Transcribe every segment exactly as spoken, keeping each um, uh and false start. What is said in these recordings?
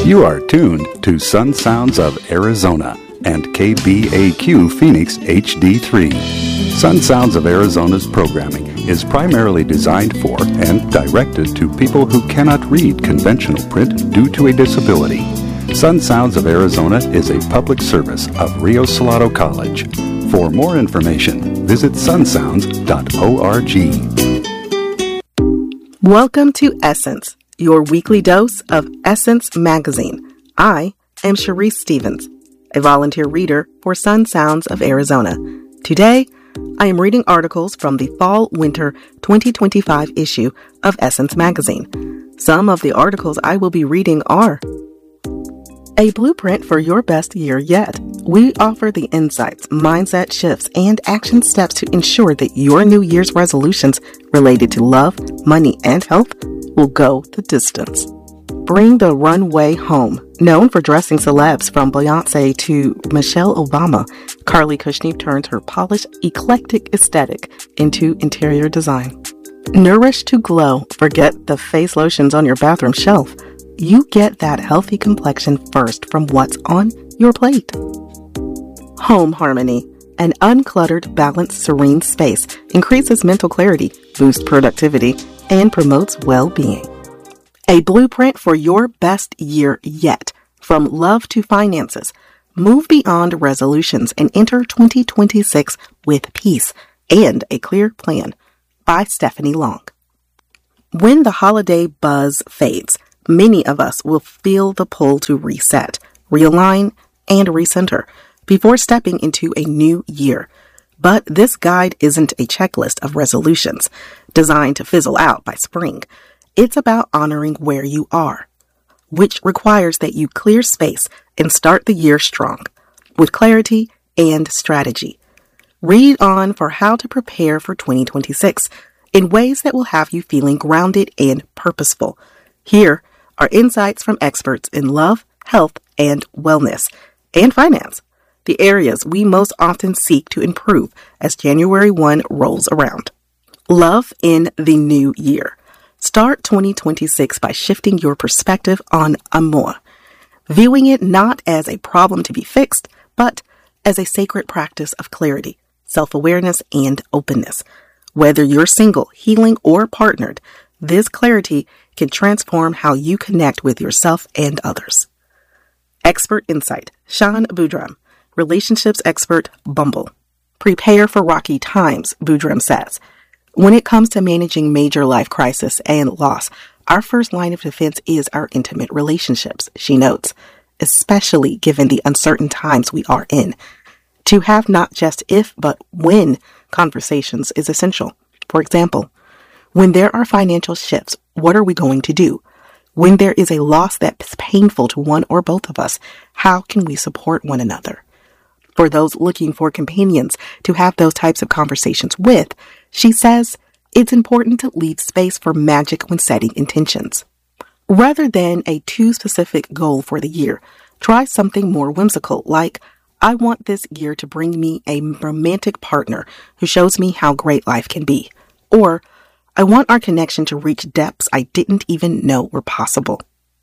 You are tuned to Sun Sounds of Arizona and K B A Q Phoenix H D three. Sun Sounds of Arizona's programming is primarily designed for and directed to people who cannot read conventional print due to a disability. Sun Sounds of Arizona is a public service of Rio Salado College. For more information, visit sun sounds dot org. Welcome to Essence, your weekly dose of Essence Magazine. I am Sharice Stevens, a volunteer reader for Sun Sounds of Arizona. Today, I am reading articles from the Fall-Winter twenty twenty-five issue of Essence Magazine. Some of the articles I will be reading are: A blueprint for your best year yet. We offer the insights, mindset shifts, and action steps to ensure that your New Year's resolutions related to love, money, and health will go the distance. Bring the runway home. Known for dressing celebs from Beyonce to Michelle Obama, Carly Kushner turns her polished, eclectic aesthetic into interior design. Nourish to glow. Forget the face lotions on your bathroom shelf. You get that healthy complexion first from what's on your plate. Home harmony. An uncluttered, balanced, serene space increases mental clarity, boosts productivity, and promotes well-being. A blueprint for your best year yet. From love to finances. Move beyond resolutions and enter twenty twenty-six with peace and a clear plan. By Stephanie Long. When the holiday buzz fades, many of us will feel the pull to reset, realign, and recenter before stepping into a new year. But this guide isn't a checklist of resolutions designed to fizzle out by spring. It's about honoring where you are, which requires that you clear space and start the year strong, with clarity and strategy. Read on for how to prepare for twenty twenty-six in ways that will have you feeling grounded and purposeful. Here are insights from experts in love, health, and wellness, and finance, the areas we most often seek to improve as January first rolls around. Love in the new year. Start twenty twenty-six by shifting your perspective on amour, viewing it not as a problem to be fixed, but as a sacred practice of clarity, self-awareness, and openness. Whether you're single, healing, or partnered, this clarity can transform how you connect with yourself and others. Expert Insight. Sean Boodram, relationships expert, Bumble. Prepare for rocky times, Boodram says. When it comes to managing major life crisis and loss, our first line of defense is our intimate relationships, she notes, especially given the uncertain times we are in. To have not just if, but when conversations is essential. For example, when there are financial shifts, what are we going to do? When there is a loss that's painful to one or both of us, how can we support one another? For those looking for companions to have those types of conversations with, she says it's important to leave space for magic when setting intentions. Rather than a too specific goal for the year, try something more whimsical, like, I want this year to bring me a romantic partner who shows me how great life can be. Or, I want our connection to reach depths I didn't even know were possible.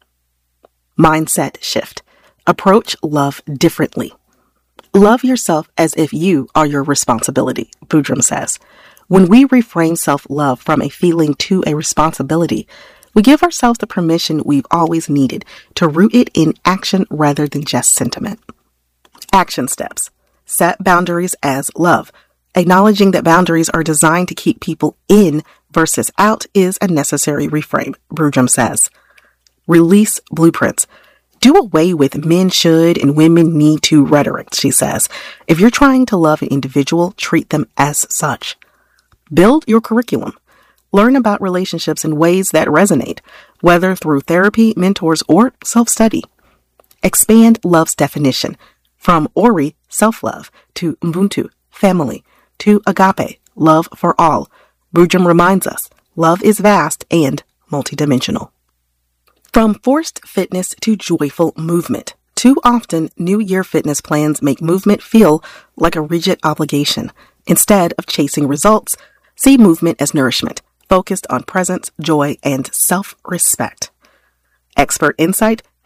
Mindset shift. Approach love differently. Love yourself as if you are your responsibility, Boodram says. When we reframe self-love from a feeling to a responsibility, we give ourselves the permission we've always needed to root it in action rather than just sentiment. Action steps. Set boundaries as love. Acknowledging that boundaries are designed to keep people in versus out is a necessary reframe, Boodram says. Release blueprints. Do away with men should and women need to rhetoric, she says. If you're trying to love an individual, treat them as such. Build your curriculum. Learn about relationships in ways that resonate, whether through therapy, mentors, or self-study. Expand love's definition. From Ori, self-love, to Ubuntu, family, to agape, love for all. Boodram reminds us, love is vast and multidimensional. From forced fitness to joyful movement. Too often, New Year fitness plans make movement feel like a rigid obligation. Instead of chasing results, see movement as nourishment, focused on presence, joy, and self-respect. Expert Insight.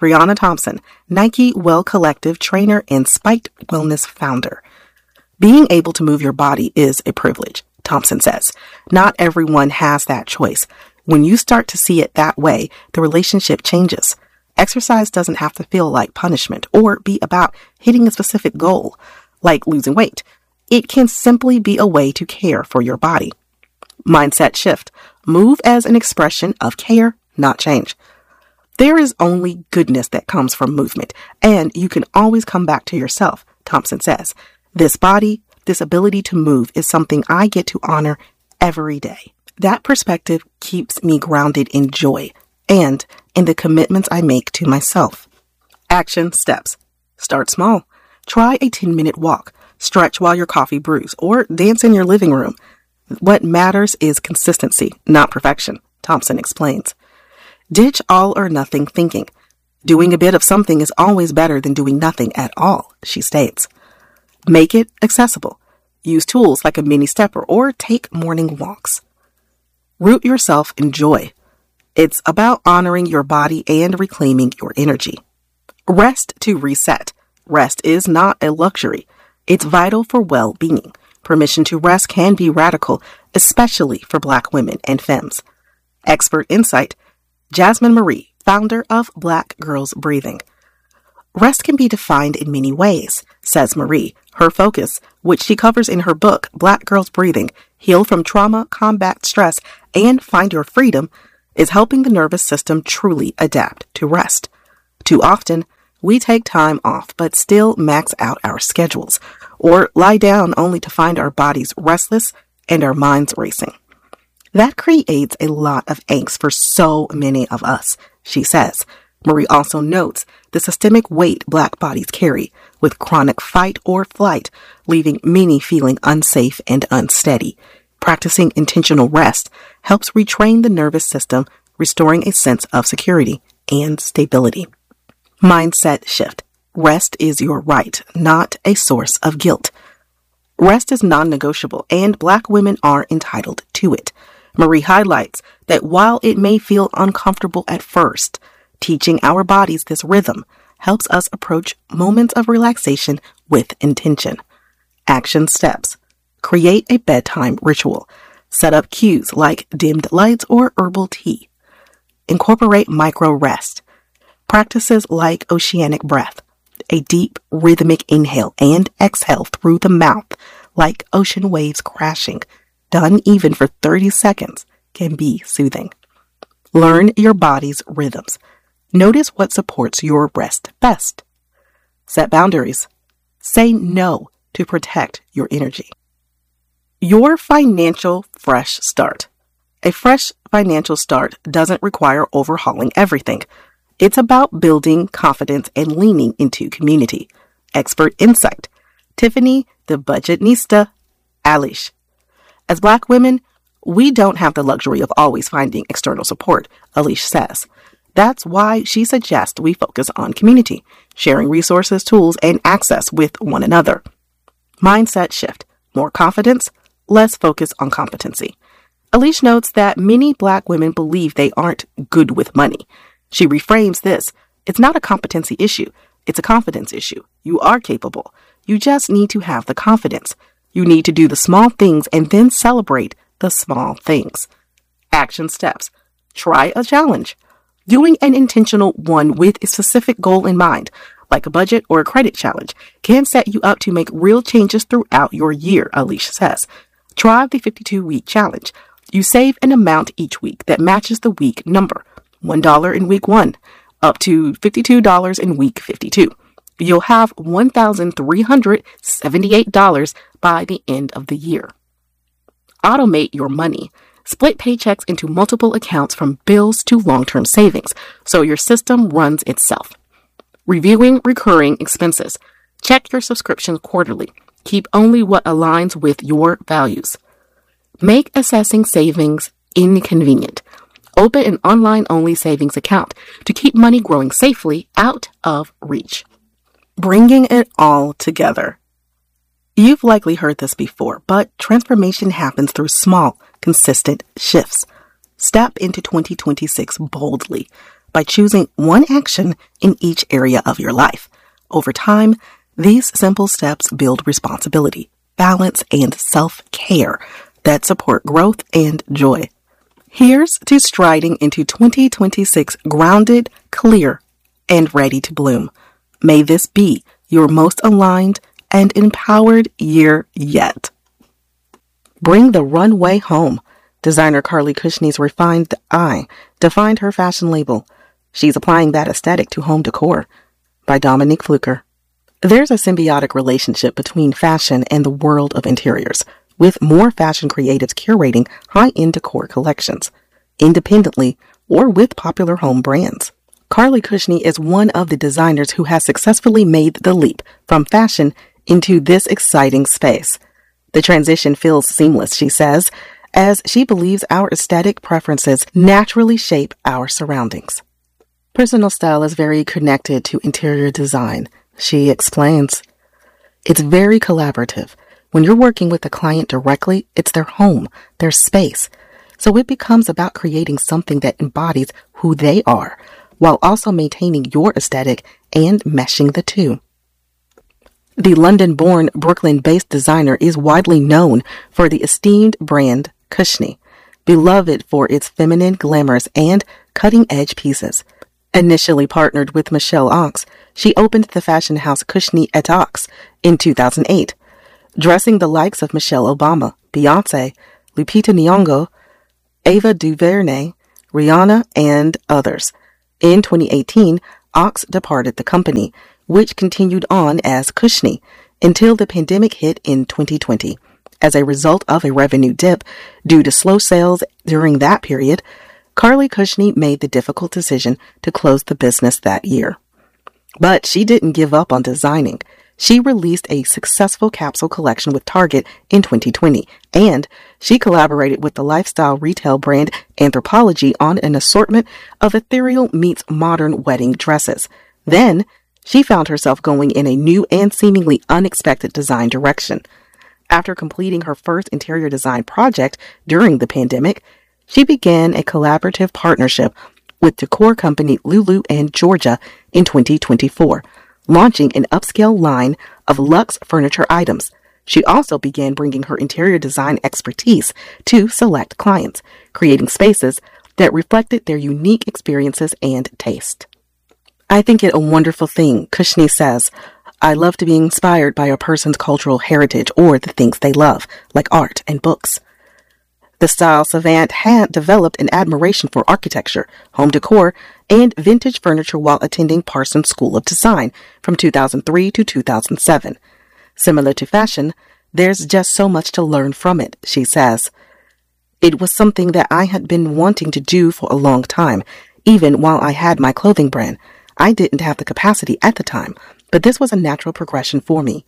Brianna Thompson, Nike Well Collective trainer and Spiked Wellness founder. Being able to move your body is a privilege, Thompson says. Not everyone has that choice. When you start to see it that way, the relationship changes. Exercise doesn't have to feel like punishment or be about hitting a specific goal, like losing weight. It can simply be a way to care for your body. Mindset shift. Move as an expression of care, not change. There is only goodness that comes from movement, and you can always come back to yourself, Thompson says. This body, this ability to move is something I get to honor every day. That perspective keeps me grounded in joy and in the commitments I make to myself. Action steps. Start small. Try a ten-minute walk, stretch while your coffee brews, or dance in your living room. What matters is consistency, not perfection, Thompson explains. Ditch all or nothing thinking. Doing a bit of something is always better than doing nothing at all, she states. Make it accessible. Use tools like a mini stepper or take morning walks. Root yourself in joy. It's about honoring your body and reclaiming your energy. Rest to reset. Rest is not a luxury. It's vital for well-being. Permission to rest can be radical, especially for Black women and femmes. Expert insight. Jasmine Marie, founder of Black Girls Breathing. Rest can be defined in many ways, says Marie. Her focus, which she covers in her book, Black Girls Breathing, Heal from Trauma, Combat Stress, and Find Your Freedom, is helping the nervous system truly adapt to rest. Too often, we take time off but still max out our schedules, or lie down only to find our bodies restless and our minds racing. That creates a lot of angst for so many of us, she says. Marie also notes the systemic weight Black bodies carry, with chronic fight or flight, leaving many feeling unsafe and unsteady. Practicing intentional rest helps retrain the nervous system, restoring a sense of security and stability. Mindset shift. Rest is your right, not a source of guilt. Rest is non-negotiable, and Black women are entitled to it. Marie highlights that while it may feel uncomfortable at first, teaching our bodies this rhythm helps us approach moments of relaxation with intention. Action steps. Create a bedtime ritual. Set up cues like dimmed lights or herbal tea. Incorporate micro rest. Practices like oceanic breath, a deep rhythmic inhale and exhale through the mouth like ocean waves crashing, done even for thirty seconds, can be soothing. Learn your body's rhythms. Notice what supports your rest best. Set boundaries. Say no to protect your energy. Your financial fresh start. A fresh financial start doesn't require overhauling everything. It's about building confidence and leaning into community. Expert insight. Tiffany, the budgetnista, Alish. As Black women, we don't have the luxury of always finding external support, Alish says. That's why she suggests we focus on community, sharing resources, tools, and access with one another. Mindset shift. More confidence, less focus on competency. Alish notes that many Black women believe they aren't good with money. She reframes this. It's not a competency issue. It's a confidence issue. You are capable. You just need to have the confidence. You need to do the small things and then celebrate the small things. Action steps. Try a challenge. Doing an intentional one with a specific goal in mind, like a budget or a credit challenge, can set you up to make real changes throughout your year, Alish says. Try the fifty-two week challenge. You save an amount each week that matches the week number. one dollar in week one, up to fifty-two dollars in week fifty-two. You'll have one thousand three hundred seventy-eight dollars by the end of the year. Automate your money. Split paychecks into multiple accounts from bills to long-term savings, so your system runs itself. Reviewing recurring expenses. Check your subscriptions quarterly. Keep only what aligns with your values. Make assessing savings inconvenient. Open an online-only savings account to keep money growing safely out of reach. Bringing it all together. You've likely heard this before, but transformation happens through small, consistent shifts. Step into twenty twenty-six boldly. by choosing one action in each area of your life. Over time, these simple steps build responsibility, balance, and self-care that support growth and joy. Here's to striding into twenty twenty-six grounded, clear, and ready to bloom. May this be your most aligned and empowered year yet. Bring the runway home. Designer Carly Cushnie's refined eye defined her fashion label. She's applying that aesthetic to home decor. By Dominique Fluker. There's a symbiotic relationship between fashion and the world of interiors, with more fashion creatives curating high-end decor collections, independently or with popular home brands. Carly Cushnie is one of the designers who has successfully made the leap from fashion into this exciting space. The transition feels seamless, she says, as she believes our aesthetic preferences naturally shape our surroundings. Personal style is very connected to interior design, she explains. It's very collaborative. When you're working with a client directly, it's their home, their space. So it becomes about creating something that embodies who they are, while also maintaining your aesthetic and meshing the two. The London-born, Brooklyn-based designer is widely known for the esteemed brand Cushnie, beloved for its feminine glamours and cutting-edge pieces. Initially partnered with Michelle Ox, she opened the fashion house Cushnie et Ox in two thousand eight, dressing the likes of Michelle Obama, Beyoncé, Lupita Nyong'o, Ava DuVernay, Rihanna, and others. In twenty eighteen, Ox departed the company, which continued on as Cushnie until the pandemic hit in twenty twenty. As a result of a revenue dip due to slow sales during that period, Carly Cushnie made the difficult decision to close the business that year. But she didn't give up on designing. She released a successful capsule collection with Target in twenty twenty, and she collaborated with the lifestyle retail brand Anthropologie on an assortment of ethereal meets modern wedding dresses. Then, she found herself going in a new and seemingly unexpected design direction. After completing her first interior design project during the pandemic, she began a collaborative partnership with decor company Lulu and Georgia in twenty twenty-four, launching an upscale line of luxe furniture items. She also began bringing her interior design expertise to select clients, creating spaces that reflected their unique experiences and taste. I think it a wonderful thing, Cushnie says. I love to be inspired by a person's cultural heritage or the things they love, like art and books. The style savant had developed an admiration for architecture, home decor, and vintage furniture while attending Parsons School of Design from two thousand three to two thousand seven. Similar to fashion, there's just so much to learn from it, she says. It was something that I had been wanting to do for a long time, even while I had my clothing brand. I didn't have the capacity at the time, but this was a natural progression for me.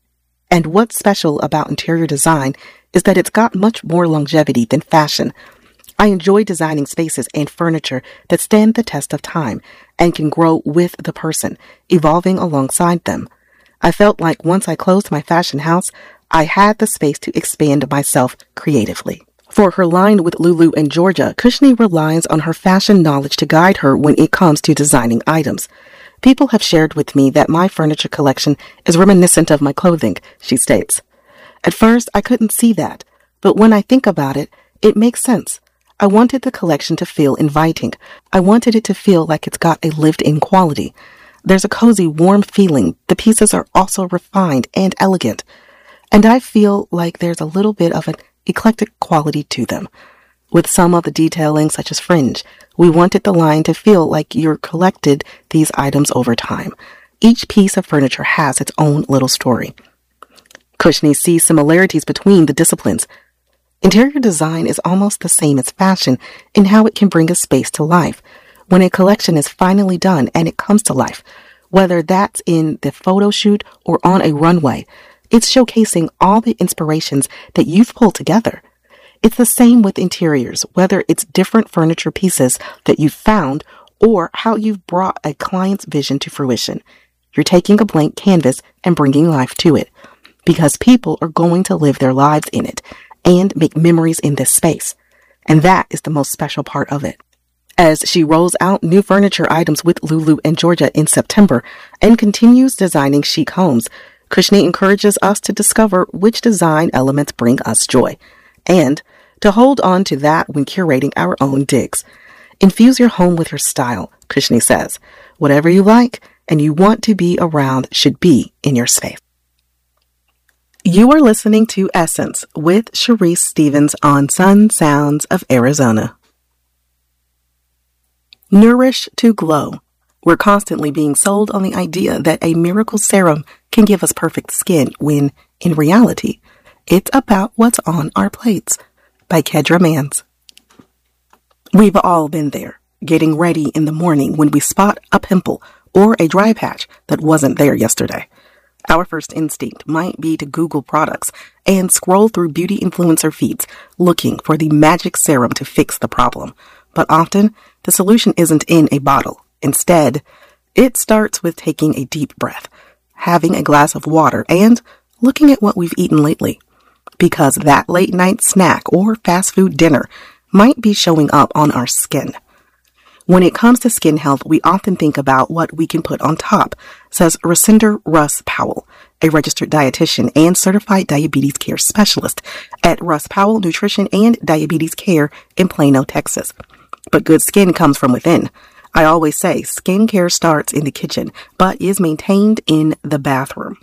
And what's special about interior design is that it's got much more longevity than fashion. I enjoy designing spaces and furniture that stand the test of time and can grow with the person, evolving alongside them. I felt like once I closed my fashion house, I had the space to expand myself creatively. For her line with Lulu and Georgia, Cushnie relies on her fashion knowledge to guide her when it comes to designing items. People have shared with me that my furniture collection is reminiscent of my clothing, she states. At first, I couldn't see that, but when I think about it, it makes sense. I wanted the collection to feel inviting. I wanted it to feel like it's got a lived-in quality. There's a cozy, warm feeling. The pieces are also refined and elegant. And I feel like there's a little bit of an eclectic quality to them. With some of the detailing, such as fringe, we wanted the line to feel like you're collected these items over time. Each piece of furniture has its own little story. Cushnie sees similarities between the disciplines. Interior design is almost the same as fashion in how it can bring a space to life. When a collection is finally done and it comes to life, whether that's in the photo shoot or on a runway, it's showcasing all the inspirations that you've pulled together. It's the same with interiors, whether it's different furniture pieces that you've found or how you've brought a client's vision to fruition. You're taking a blank canvas and bringing life to it, because people are going to live their lives in it and make memories in this space. And that is the most special part of it. as she rolls out new furniture items with Lulu and Georgia in September and continues designing chic homes. Krishni encourages us to discover which design elements bring us joy and to hold on to that when curating our own digs. Infuse your home with your style, Krishni says. Whatever you like and you want to be around should be in your space. You are listening to Essence with Sharice Stevens on Sun Sounds of Arizona. Nourish to glow. We're constantly being sold on the idea that a miracle serum can give us perfect skin when, in reality, it's about what's on our plates. By Kedra Mans. We've all been there, getting ready in the morning when we spot a pimple or a dry patch that wasn't there yesterday. Our first instinct might be to Google products and scroll through beauty influencer feeds looking for the magic serum to fix the problem. But often, the solution isn't in a bottle. Instead, it starts with taking a deep breath, having a glass of water, and looking at what we've eaten lately. Because that late night snack or fast food dinner might be showing up on our skin. When it comes to skin health, we often think about what we can put on top, says Racinder Russ Powell, a registered dietitian and certified diabetes care specialist at Russ Powell Nutrition and Diabetes Care in Plano, Texas. But good skin comes from within. I always say skincare starts in the kitchen, but is maintained in the bathroom.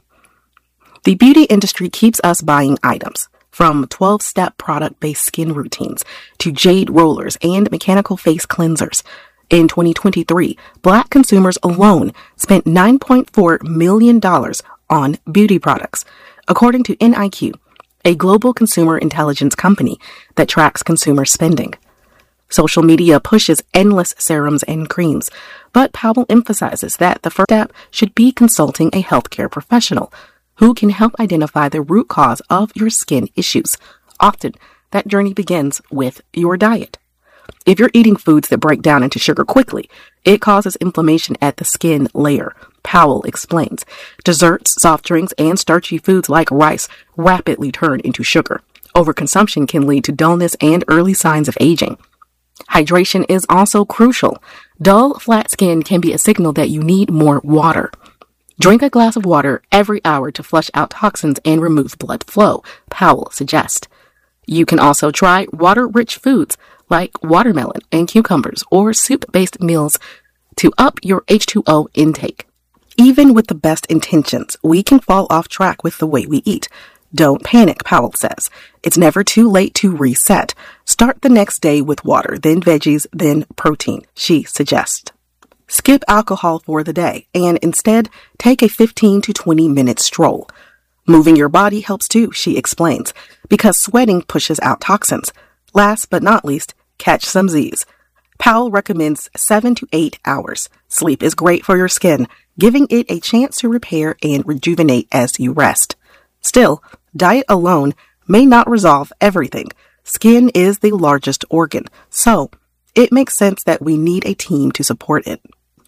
The beauty industry keeps us buying items, from twelve-step product-based skin routines to jade rollers and mechanical face cleansers. In twenty twenty-three, Black consumers alone spent nine point four million dollars on beauty products, according to N I Q, a global consumer intelligence company that tracks consumer spending. Social media pushes endless serums and creams, but Powell emphasizes that the first step should be consulting a healthcare professional who can help identify the root cause of your skin issues. Often, that journey begins with your diet. If you're eating foods that break down into sugar quickly, it causes inflammation at the skin layer, Powell explains. Desserts, soft drinks, and starchy foods like rice rapidly turn into sugar. Overconsumption can lead to dullness and early signs of aging. Hydration is also crucial. Dull, flat skin can be a signal that you need more water. Drink a glass of water every hour to flush out toxins and remove blood flow, Powell suggests. You can also try water-rich foods like watermelon and cucumbers or soup-based meals to up your H two O intake. Even with the best intentions, we can fall off track with the way we eat. Don't panic, Powell says. It's never too late to reset. Start the next day with water, then veggies, then protein, she suggests. Skip alcohol for the day and instead take a fifteen to twenty minute stroll. Moving your body helps too, she explains, because sweating pushes out toxins. Last but not least, catch some Z's. Powell recommends seven to eight hours. Sleep is great for your skin, giving it a chance to repair and rejuvenate as you rest. Still, diet alone may not resolve everything. Skin is the largest organ, so it makes sense that we need a team to support it.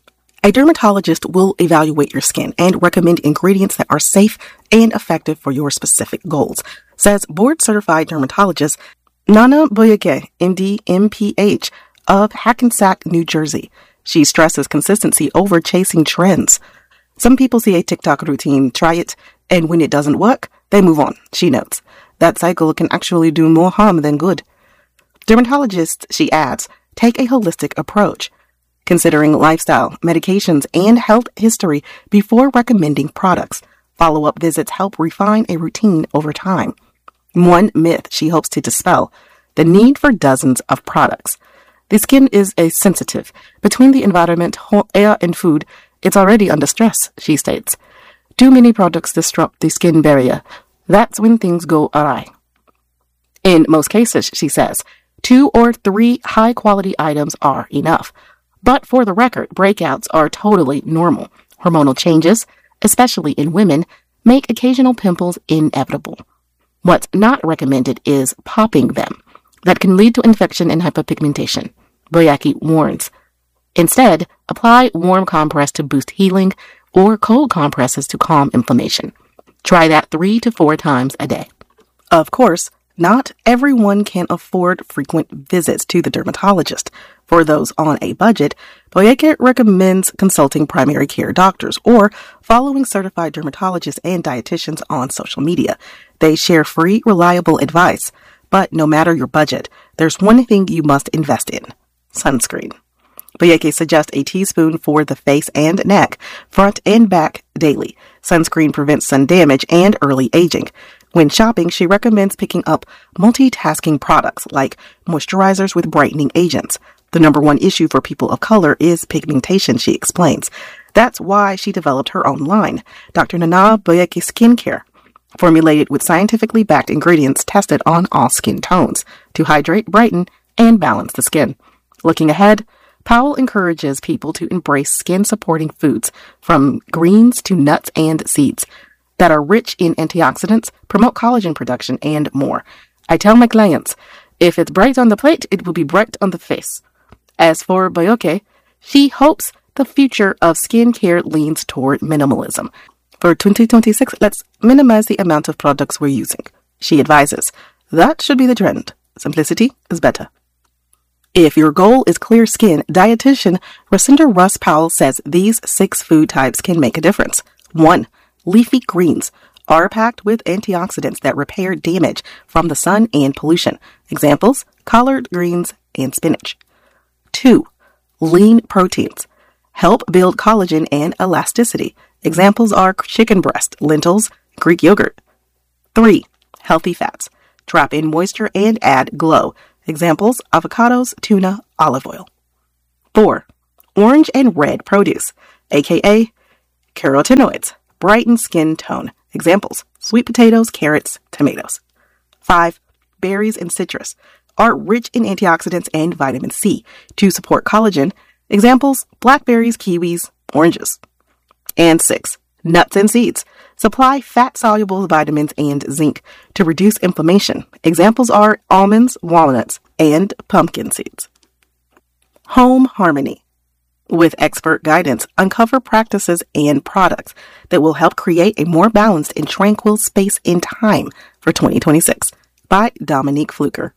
A dermatologist will evaluate your skin and recommend ingredients that are safe and effective for your specific goals, says board-certified dermatologist Nana Boyake, M D, M P H, of Hackensack, New Jersey. She stresses consistency over chasing trends. Some people see a TikTok routine, try it, and when it doesn't work, they move on, she notes. That cycle can actually do more harm than good. Dermatologists, she adds, take a holistic approach, considering lifestyle, medications, and health history before recommending products. Follow-up visits help refine a routine over time. One myth she hopes to dispel, the need for dozens of products. The skin is a sensitive. Between the environment, air, and food, it's already under stress, she states. Too many products disrupt the skin barrier. That's when things go awry. In most cases, she says, two or three high-quality items are enough. But for the record, breakouts are totally normal. Hormonal changes, especially in women, make occasional pimples inevitable. What's not recommended is popping them. That can lead to infection and hyperpigmentation, Boyake warns. Instead, apply warm compress to boost healing or cold compresses to calm inflammation. Try that three to four times a day. Of course, not everyone can afford frequent visits to the dermatologist. For those on a budget, Boyeke recommends consulting primary care doctors or following certified dermatologists and dietitians on social media. They share free, reliable advice. But no matter your budget, there's one thing you must invest in: sunscreen. Boyeke suggests a teaspoon for the face and neck, front and back daily. Sunscreen prevents sun damage and early aging. When shopping, she recommends picking up multitasking products like moisturizers with brightening agents. The number one issue for people of color is pigmentation, she explains. That's why she developed her own line, Doctor Nana Boyeke Skincare, formulated with scientifically backed ingredients tested on all skin tones to hydrate, brighten, and balance the skin. Looking ahead, Powell encourages people to embrace skin-supporting foods, from greens to nuts and seeds, that are rich in antioxidants, promote collagen production, and more. I tell my clients, if it's bright on the plate, it will be bright on the face. As for Boyeke, she hopes the future of skincare leans toward minimalism. For twenty twenty-six, let's minimize the amount of products we're using. She advises, that should be the trend. Simplicity is better. If your goal is clear skin, dietitian Racinda Russ Powell says these six food types can make a difference. One, leafy greens are packed with antioxidants that repair damage from the sun and pollution. Examples, collard greens and spinach. Two, lean proteins help build collagen and elasticity. Examples are chicken breast, lentils, Greek yogurt. Three, healthy fats trap in moisture and add glow. Examples, avocados, tuna, olive oil. Four, orange and red produce, aka carotenoids, brighten skin tone. Examples, sweet potatoes, carrots, tomatoes. Five, berries and citrus are rich in antioxidants and vitamin C to support collagen. Examples, blackberries, kiwis, oranges. And six, nuts and seeds supply fat-soluble vitamins and zinc to reduce inflammation. Examples are almonds, walnuts, and pumpkin seeds. Home harmony. With expert guidance, uncover practices and products that will help create a more balanced and tranquil space and time for twenty twenty-six by Dominique Fluker.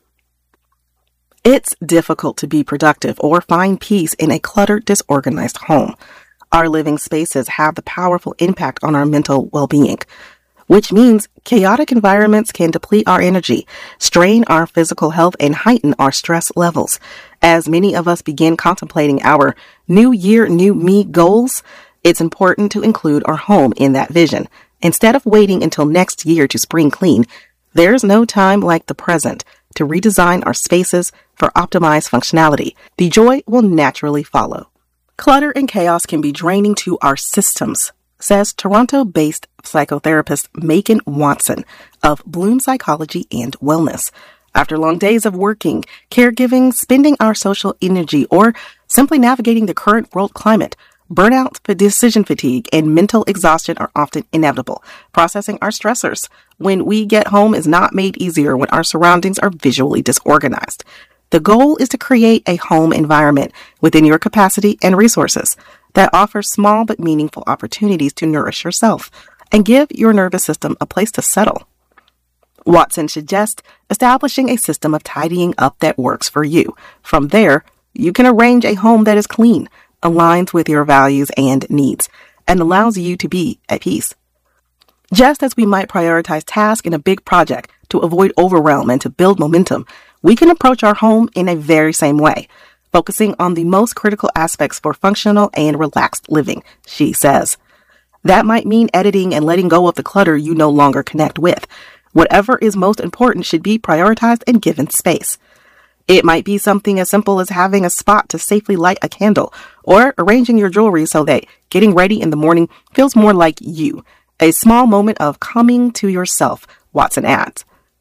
It's difficult to be productive or find peace in a cluttered, disorganized home. Our living spaces have the powerful impact on our mental well-being, which means chaotic environments can deplete our energy, strain our physical health, and heighten our stress levels. As many of us begin contemplating our New Year, New Me goals, it's important to include our home in that vision. Instead of waiting until next year to spring clean, there's no time like the present to redesign our spaces for optimized functionality. The joy will naturally follow. Clutter and chaos can be draining to our systems, says Toronto-based psychotherapist Macon Watson of Bloom Psychology and Wellness. After long days of working, caregiving, spending our social energy, or simply navigating the current world climate, burnout, decision fatigue, and mental exhaustion are often inevitable. Processing our stressors when we get home is not made easier when our surroundings are visually disorganized. The goal is to create a home environment within your capacity and resources that offers small but meaningful opportunities to nourish yourself and give your nervous system a place to settle. Watson suggests establishing a system of tidying up that works for you. From there, you can arrange a home that is clean, aligns with your values and needs, and allows you to be at peace. Just as we might prioritize tasks in a big project to avoid overwhelm and to build momentum, we can approach our home in a very same way, focusing on the most critical aspects for functional and relaxed living, she says. That might mean editing and letting go of the clutter you no longer connect with. Whatever is most important should be prioritized and given space. It might be something as simple as having a spot to safely light a candle, or arranging your jewelry so that getting ready in the morning feels more like you. A small moment of coming to yourself, Watson adds.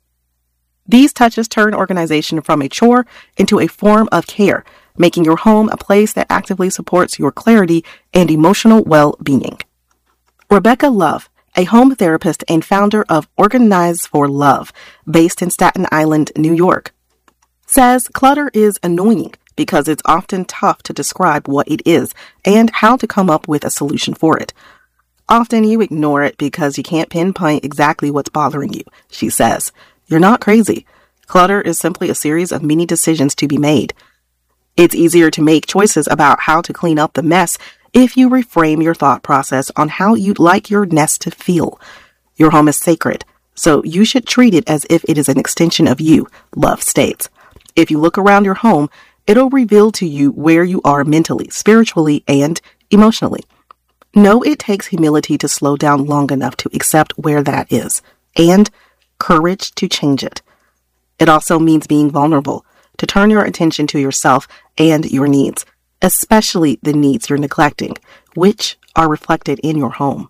These touches turn organization from a chore into a form of care, making your home a place that actively supports your clarity and emotional well-being. Rebecca Love, a home therapist and founder of Organize for Love, based in Staten Island, New York, says clutter is annoying because it's often tough to describe what it is and how to come up with a solution for it. Often you ignore it because you can't pinpoint exactly what's bothering you, she says. You're not crazy. Clutter is simply a series of many decisions to be made. It's easier to make choices about how to clean up the mess if you reframe your thought process on how you'd like your nest to feel. Your home is sacred, so you should treat it as if it is an extension of you, Love states. If you look around your home, it'll reveal to you where you are mentally, spiritually, and emotionally. Know it takes humility to slow down long enough to accept where that is, and courage to change it. It also means being vulnerable, to turn your attention to yourself and your needs, especially the needs you're neglecting, which are reflected in your home.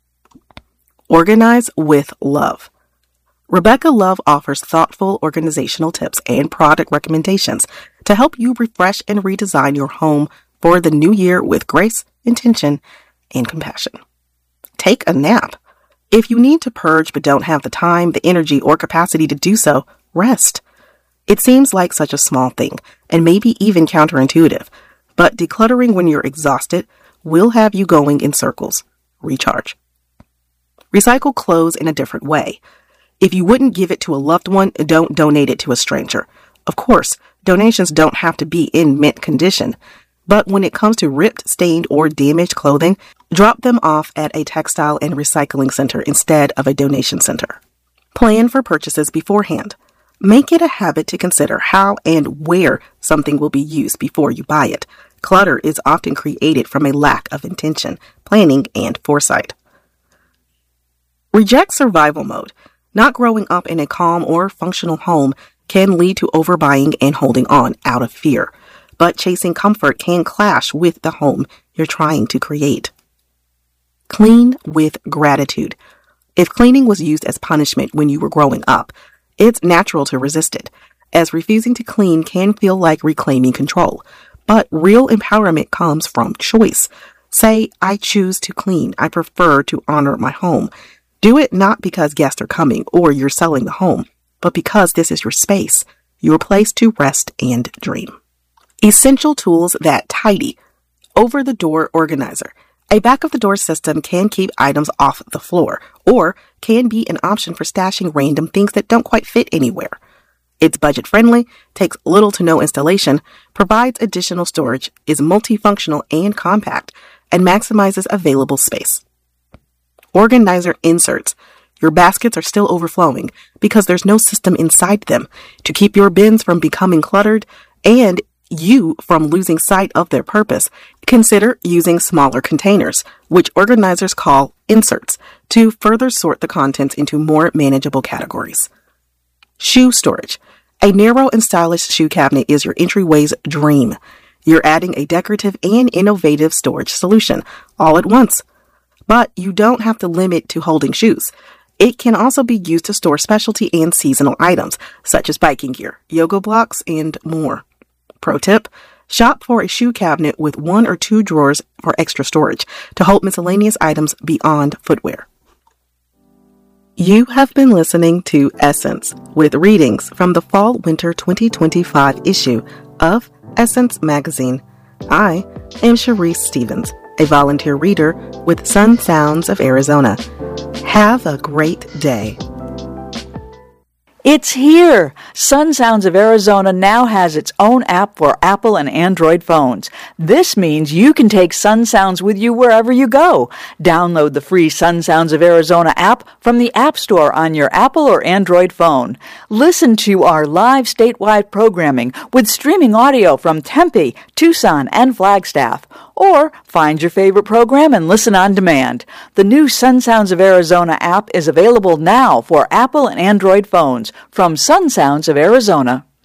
Organize with love. Rebecca Love offers thoughtful organizational tips and product recommendations to help you refresh and redesign your home for the new year with grace, intention, and compassion. Take a nap. If you need to purge but don't have the time, the energy, or capacity to do so, rest. It seems like such a small thing, and maybe even counterintuitive, but decluttering when you're exhausted will have you going in circles. Recharge. Recycle clothes in a different way. If you wouldn't give it to a loved one, don't donate it to a stranger. Of course, donations don't have to be in mint condition, but when it comes to ripped, stained, or damaged clothing, drop them off at a textile and recycling center instead of a donation center. Plan for purchases beforehand. Make it a habit to consider how and where something will be used before you buy it. Clutter is often created from a lack of intention, planning, and foresight. Reject survival mode. Not growing up in a calm or functional home can lead to overbuying and holding on out of fear, but chasing comfort can clash with the home you're trying to create. Clean with gratitude. If cleaning was used as punishment when you were growing up, it's natural to resist it, as refusing to clean can feel like reclaiming control. But real empowerment comes from choice. Say, I choose to clean. I prefer to honor my home. Do it not because guests are coming or you're selling the home, but because this is your space, your place to rest and dream. Essential tools that tidy. Over-the-door organizer. A back-of-the-door system can keep items off the floor or can be an option for stashing random things that don't quite fit anywhere. It's budget-friendly, takes little to no installation, provides additional storage, is multifunctional and compact, and maximizes available space. Organizer inserts. Your baskets are still overflowing because there's no system inside them to keep your bins from becoming cluttered and you from losing sight of their purpose. Consider using smaller containers, which organizers call inserts, to further sort the contents into more manageable categories. Shoe storage. A narrow and stylish shoe cabinet is your entryway's dream. You're adding a decorative and innovative storage solution all at once. But you don't have to limit to holding shoes. It can also be used to store specialty and seasonal items, such as biking gear, yoga blocks, and more. Pro tip, shop for a shoe cabinet with one or two drawers for extra storage to hold miscellaneous items beyond footwear. You have been listening to Essence with readings from the Fall-Winter twenty twenty-five issue of Essence Magazine. I am Sharice Stevens, a volunteer reader with Sun Sounds of Arizona. Have a great day. It's here! Sun Sounds of Arizona now has its own app for Apple and Android phones. This means you can take Sun Sounds with you wherever you go. Download the free Sun Sounds of Arizona app from the App Store on your Apple or Android phone. Listen to our live statewide programming with streaming audio from Tempe, Tucson, and Flagstaff. Or find your favorite program and listen on demand. The new Sun Sounds of Arizona app is available now for Apple and Android phones from Sun Sounds of Arizona.